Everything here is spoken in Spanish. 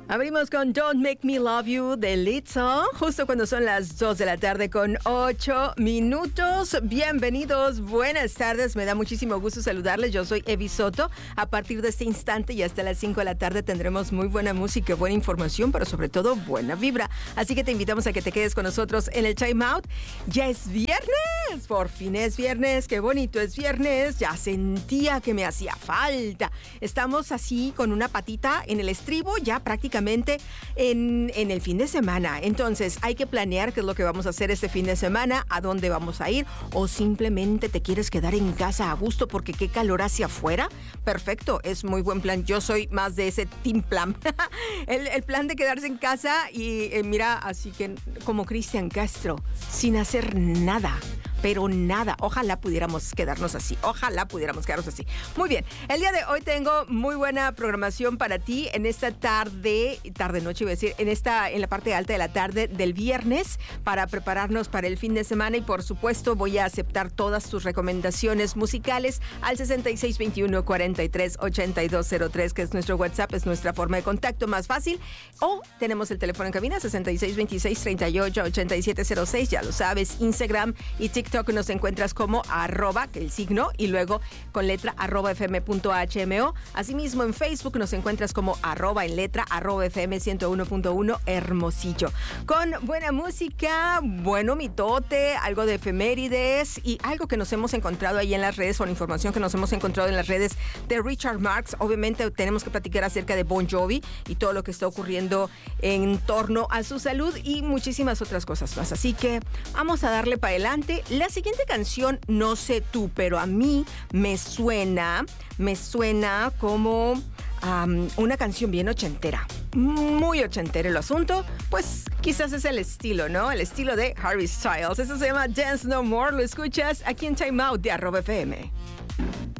Abrimos con Don't Make Me Love You de Lizzo, justo cuando son las 2 de la tarde con 8 minutos. Bienvenidos, buenas tardes, me da muchísimo gusto saludarles. Yo soy Evi Soto. A partir de este instante y hasta las 5 de la tarde tendremos muy buena música, buena información, pero sobre todo buena vibra. Así que te invitamos a que te quedes con nosotros en el Time Out. Ya es viernes, por fin es viernes, qué bonito es viernes. Ya sentía que me hacía falta. Estamos así con una patita en el estribo, ya prácticamente en el fin de semana. Entonces hay que planear qué es lo que vamos a hacer este fin de semana, a dónde vamos a ir, o simplemente te quieres quedar en casa a gusto porque qué calor hacia afuera. Perfecto, es muy buen plan. Yo soy más de ese team plan. el plan de quedarse en casa y mira, así que como Cristian Castro, sin hacer nada. Pero nada, ojalá pudiéramos quedarnos así, Muy bien, el día de hoy tengo muy buena programación para ti en esta tarde-noche, iba a decir, en la parte alta de la tarde del viernes, para prepararnos para el fin de semana. Y por supuesto voy a aceptar todas tus recomendaciones musicales al 6621-438203, que es nuestro WhatsApp, es nuestra forma de contacto más fácil. O tenemos el teléfono en cabina, 6626-388706, ya lo sabes, Instagram y TikTok nos encuentras como @ el signo y luego con letra @fm.hmo. Asimismo en Facebook nos encuentras como @ en letra @fm101.1 Hermosillo. Con buena música, bueno mitote, algo de efemérides y algo que nos hemos encontrado ahí en las redes, o información que nos hemos encontrado en las redes de Richard Marx. Obviamente tenemos que platicar acerca de Bon Jovi y todo lo que está ocurriendo en torno a su salud y muchísimas otras cosas más. Así que vamos a darle para adelante. La siguiente canción, no sé tú, pero a mí me suena como una canción bien ochentera. Muy ochentera el asunto. Pues quizás es el estilo, ¿no? El estilo de Harry Styles. Eso se llama Dance No More. Lo escuchas aquí en Time Out de @FM.